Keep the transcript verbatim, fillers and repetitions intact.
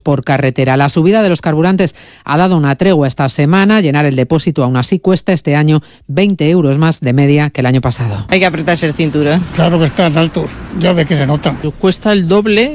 por carretera. La subida de los carburantes ha dado una tregua esta semana. Llenar el depósito aún así cuesta este año veinte euros más de media que el año pasado. Hay que apretarse el cinturón. Claro que están altos, ya ves que se notan. Cuesta el doble